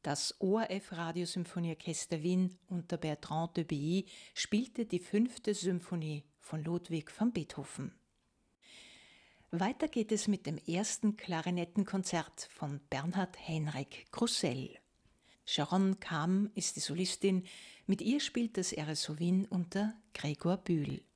Das ORF Radiosymphonieorchester Wien unter Bertrand de Billy spielte die 5. Symphonie von Ludwig van Beethoven. Weiter geht es mit dem ersten Klarinettenkonzert von Bernhard Heinrich Grussel. Sharon Kam ist die Solistin, mit ihr spielt das RSO Wien unter Gregor Bühl.